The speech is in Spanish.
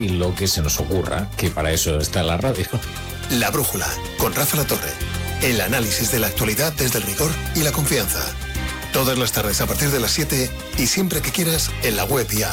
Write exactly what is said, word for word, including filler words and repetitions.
y lo que se nos ocurra, que para eso está la radio. La Brújula, con Rafa La Torre. El análisis de la actualidad desde el rigor y la confianza. Todas las tardes a partir de las siete y siempre que quieras en la web y app.